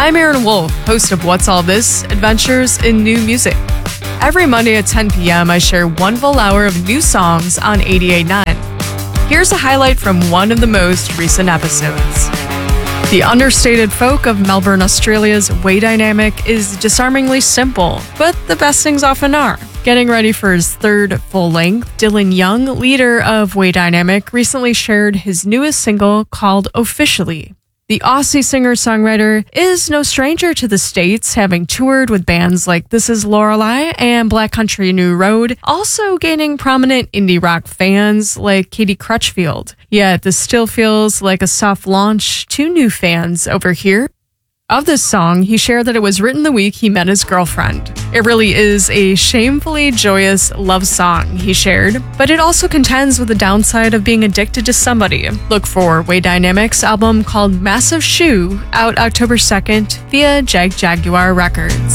I'm Aaron Wolf, host of What's All This? Adventures in New Music. Every Monday at 10 p.m., I share one full hour of new songs on 88.9. Here's a highlight from one of the most recent episodes. The understated folk of Melbourne, Australia's Way Dynamic is disarmingly simple, but the best things often are. Getting ready for his third full-length, Dylan Young, leader of Way Dynamic, recently shared his newest single called Officially. The Aussie singer-songwriter is no stranger to the States, having toured with bands like This Is Lorelei and Black Country New Road, also gaining prominent indie rock fans like Katie Crutchfield. Yet this still feels like a soft launch to new fans over here. Of this song, he shared that it was written the week he met his girlfriend. It really is a shamefully joyous love song, he shared, but it also contends with the downside of being addicted to somebody. Look for Way Dynamic's album called Massive Shoe, out October 2nd via Jaguar Records.